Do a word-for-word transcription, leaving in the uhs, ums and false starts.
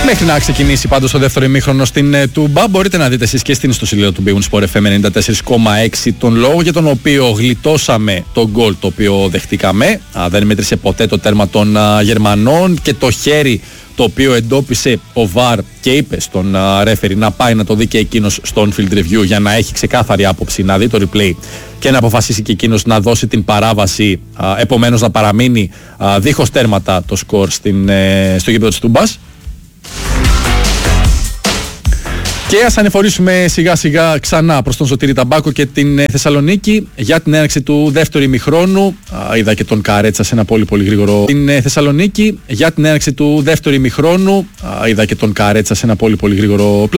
Μέχρι να ξεκινήσει πάντως το δεύτερο ημίχρονο στην Τούμπα, μπορείτε να δείτε εσείς και στην ιστοσελίδα του Big Win Sport εφ εμ ενενήντα τέσσερα κόμμα έξι τον λόγο για τον οποίο γλιτώσαμε το γκολ το οποίο δεχτήκαμε. Α, δεν μέτρησε ποτέ το τέρμα των α, Γερμανών και το χέρι το οποίο εντόπισε ο βαρ και είπε στον ρέφερι να πάει να το δει και εκείνος στο on-field review για να έχει ξεκάθαρη άποψη, να δει το replay και να αποφασίσει και εκείνος να δώσει την παράβαση, α, επομένως να παραμείνει α, δίχως τέρματα το σκορ στην, ε, στο γήπεδο της Τούμπας. Και ας ανεφορήσουμε σιγά σιγά ξανά προς τον Σωτήρη Ταμπάκο και την Θεσσαλονίκη για την έναρξη του δεύτερου ημιχρόνου. Α, είδα και τον Καρέτσα σε ένα πολύ πολύ γρήγορο. Την Θεσσαλονίκη για την έναρξη του δεύτερου ημιχρόνου. Α, είδα και τον Καρέτσα σε ένα πολύ πολύ γρήγορο.